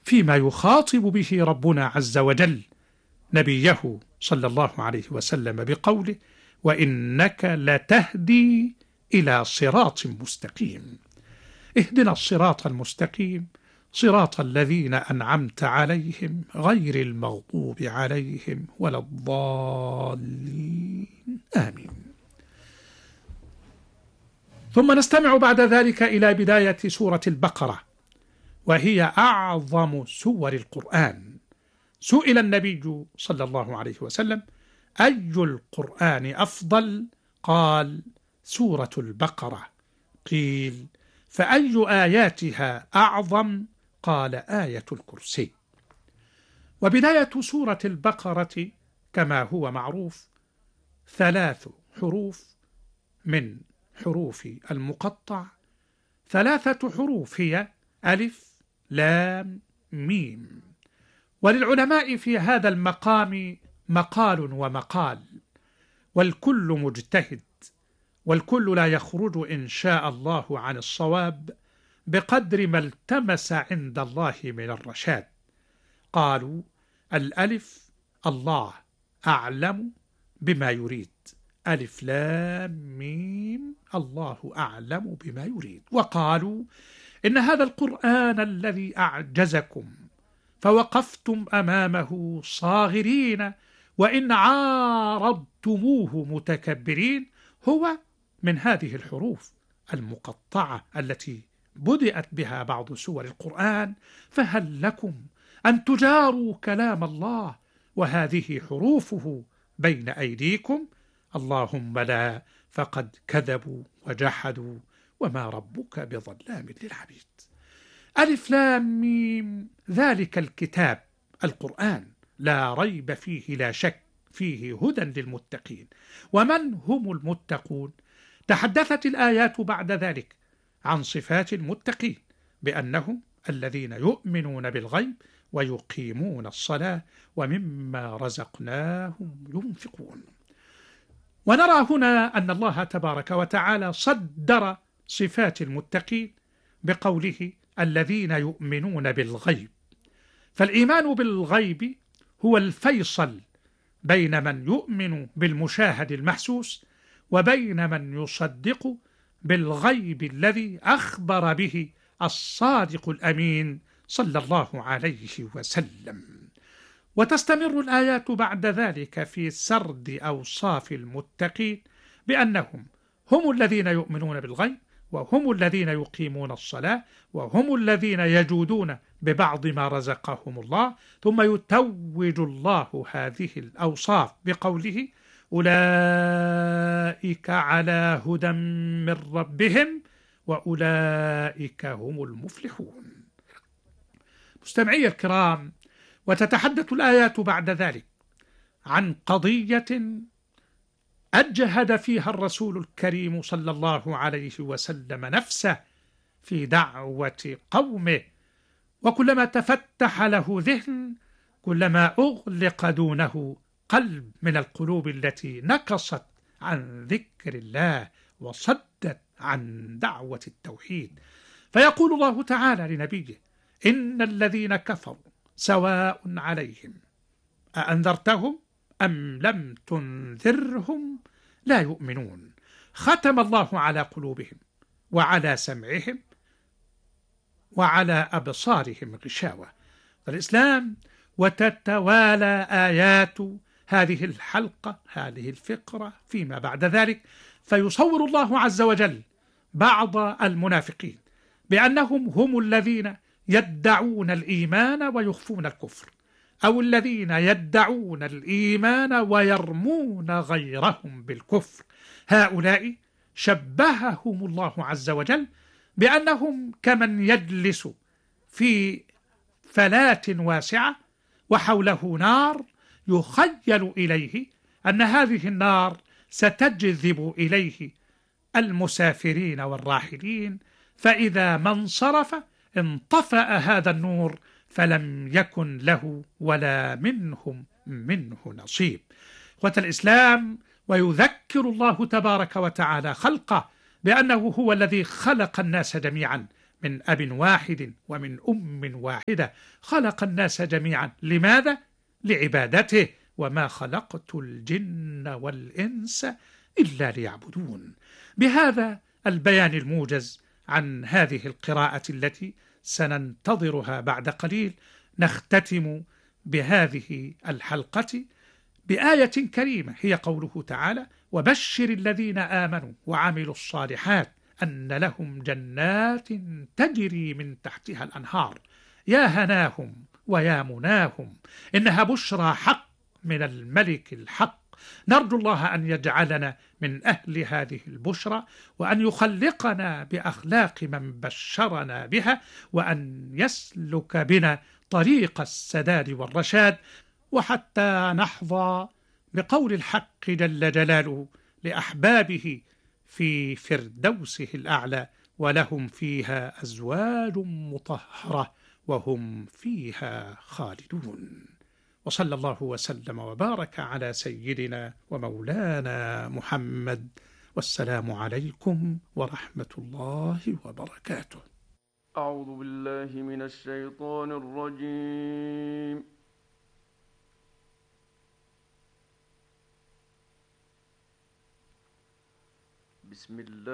فيما يخاطب به ربنا عز وجل نبيه صلى الله عليه وسلم بقوله: وإنك لتهدي إلى صراط مستقيم. اهدنا الصراط المستقيم صراط الذين أنعمت عليهم غير المغضوب عليهم ولا الضالين، آمين. ثم نستمع بعد ذلك إلى بداية سورة البقرة، وهي أعظم سور القرآن. سئل النبي صلى الله عليه وسلم: أي القرآن أفضل؟ قال: سورة البقرة. قيل: فأي آياتها أعظم؟ قال: آية الكرسي. وبداية سورة البقرة كما هو معروف 3 حروف من حروف المقطع، 3 حروف هي ألف لام ميم. وللعلماء في هذا المقام مقال ومقال، والكل مجتهد، والكل لا يخرج إن شاء الله عن الصواب بقدر ما التمس عند الله من الرشاد. قالوا: الألف الله أعلم بما يريد، ألف لام ميم الله أعلم بما يريد. وقالوا: إن هذا القرآن الذي أعجزكم فوقفتم أمامه صاغرين وإن عارضتموه متكبرين هو من هذه الحروف المقطعة التي بدأت بها بعض سور القرآن، فهل لكم أن تجاروا كلام الله وهذه حروفه بين أيديكم؟ اللهم لا، فقد كذبوا وجحدوا وما ربك بظلام للعبيد. ألف لام ميم، ذلك الكتاب القرآن لا ريب فيه لا شك، فيه هدى للمتقين. ومن هم المتقون؟ تحدثت الآيات بعد ذلك عن صفات المتقين بأنهم الذين يؤمنون بالغيب ويقيمون الصلاة ومما رزقناهم ينفقون. ونرى هنا أن الله تبارك وتعالى صدر صفات المتقين بقوله: الذين يؤمنون بالغيب. فالإيمان بالغيب هو الفيصل بين من يؤمن بالمشاهد المحسوس وبين من يصدق بالغيب الذي أخبر به الصادق الأمين صلى الله عليه وسلم. وتستمر الآيات بعد ذلك في سرد أوصاف المتقين بأنهم هم الذين يؤمنون بالغيب، وهم الذين يقيمون الصلاة، وهم الذين يجودون ببعض ما رزقهم الله. ثم يتوج الله هذه الأوصاف بقوله: أولئك على هدى من ربهم وأولئك هم المفلحون. مستمعي الكرام، وتتحدث الآيات بعد ذلك عن قضية أجهد فيها الرسول الكريم صلى الله عليه وسلم نفسه في دعوة قومه، وكلما تفتح له ذهن كلما أغلق دونه قلب من القلوب التي نكصت عن ذكر الله وصدت عن دعوة التوحيد. فيقول الله تعالى لنبيه: إن الذين كفروا سواء عليهم أأنذرتهم أم لم تنذرهم لا يؤمنون، ختم الله على قلوبهم وعلى سمعهم وعلى أبصارهم غشاوة. الإسلام وتتوالى آيات هذه الحلقة، هذه الفقرة فيما بعد ذلك، فيصور الله عز وجل بعض المنافقين بأنهم هم الذين يدعون الإيمان ويخفون الكفر، أو الذين يدعون الإيمان ويرمون غيرهم بالكفر. هؤلاء شبههم الله عز وجل بأنهم كمن يجلس في فلاة واسعة وحوله نار، يخيل إليه أن هذه النار ستجذب إليه المسافرين والراحلين، فإذا ما انصرف انطفأ هذا النور فلم يكن له ولا منه نصيب. إخوة الإسلام، ويذكر الله تبارك وتعالى خلقه بأنه هو الذي خلق الناس جميعا من أب واحد ومن أم واحدة خلق الناس جميعا. لماذا؟ لعبادته. وما خلقت الجن والإنس إلا ليعبدون. بهذا البيان الموجز عن هذه القراءة التي سننتظرها بعد قليل، نختتم بهذه الحلقة بآية كريمة هي قوله تعالى: وبشر الذين آمنوا وعملوا الصالحات أن لهم جنات تجري من تحتها الأنهار. يا هناهم ويا مناهم، إنها بشرى حق من الملك الحق. نرجو الله أن يجعلنا من أهل هذه البشرى، وأن يخلقنا بأخلاق من بشرنا بها، وأن يسلك بنا طريق السداد والرشاد، وحتى نحظى بقول الحق جل جلاله لأحبابه في فردوسه الأعلى: ولهم فيها أزواج مطهرة وهم فيها خالدون. وصلى الله وسلم وبارك على سيدنا ومولانا محمد، والسلام عليكم ورحمة الله وبركاته. أعوذ بالله من الشيطان الرجيم. بسم الله